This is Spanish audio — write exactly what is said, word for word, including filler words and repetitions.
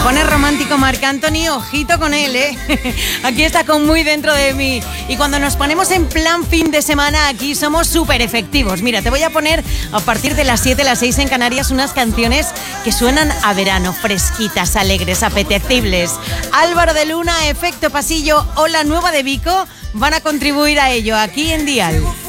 pone romántico Marc Anthony, ojito con él, ¿eh? Aquí está con Muy dentro de mí. Y cuando nos ponemos en plan fin de semana, aquí somos súper efectivos. Mira, te voy a poner a partir de las siete, las seis en Canarias, unas canciones que suenan a verano, fresquitas, alegres, apetecibles. Álvaro de Luna, Efecto Pasillo o La Nueva de Vico van a contribuir a ello aquí en Dial.